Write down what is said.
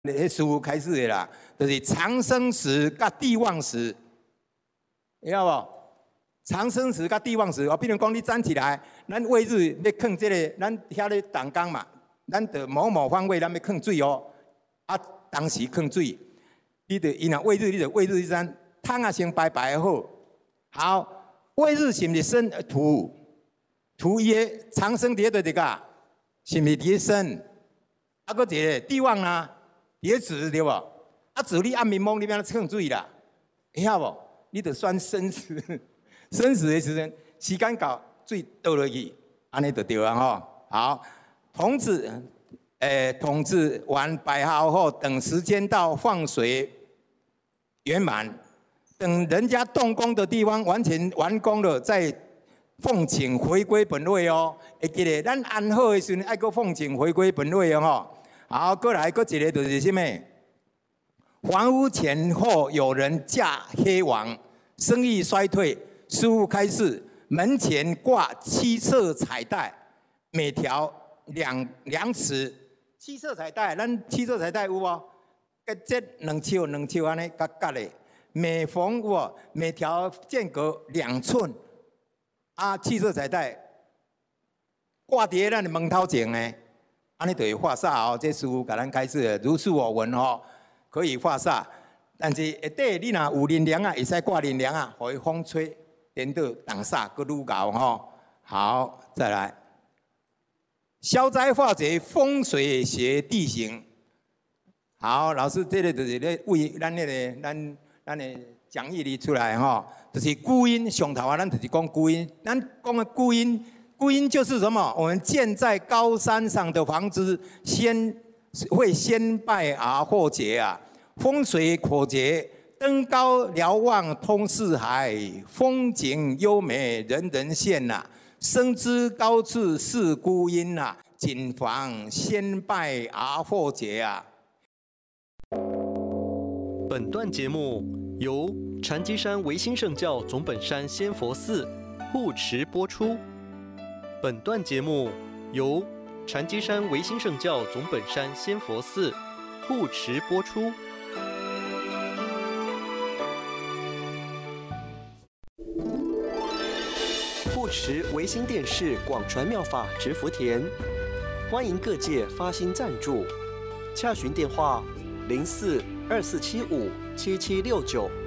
迄师傅开始的啦，就是长生石甲帝旺石，晓无？长生石甲帝旺石，比如讲你站起来，咱位置要放这个，咱遐咧动工嘛，咱的某某方位咱要放水哦，啊，当时放水，你得伊若位置，你得位置一站，汤啊先白白好，好，位置是毋是生土？土伊的长生伫在个，是毋是伫生？啊，搁一个帝旺啊，伫子对无？啊，子你暗暝蒙你边放水啦，会晓无？你得选生时。生死的时阵，时间到，水倒落去，安尼就对啊吼。好，童子完摆好后，等时间到，放水圆满，等人家动工的地方完全完工了，再奉请回归本位哦。会记得，咱安好的时阵，爱搁奉请回归本位哦吼。好，过来，搁一个就是什么？房屋前后有人驾黑王，生意衰退。师傅开示，门前挂7色彩带，每条2尺。7色彩带，咱7色彩带有无？这2尺安尼夹夹的，每逢有无？每条间隔2寸。啊，7色彩带挂伫咱的门头前呢，安尼就会化煞哦。这师傅甲咱开示的，如是我闻哦，可以化煞。但是下底你若有灵梁啊，会使挂灵梁啊，互伊风吹。颠倒挡煞搁愈高吼，好，再来。消灾化解风水学地形。好，老师，这个就是咧为咱那个咱的讲义里出来吼，就是孤阴上头啊，咱就是讲孤阴。咱讲的孤阴就是什么？我们建在高山上的房子，会先拜而后结啊，风水口诀。登高瞭望通四海，风景优美人人羡呐。生之高处是孤阴呐，谨防先拜而后结啊。 本段节目由禅机山唯心圣教总本山仙佛寺护持播出。本段节目由禅机山唯心圣教总本山仙佛寺护持播出。护持维新电视广传妙法植福田，欢迎各界发心赞助，洽询电话：04-2475-7769。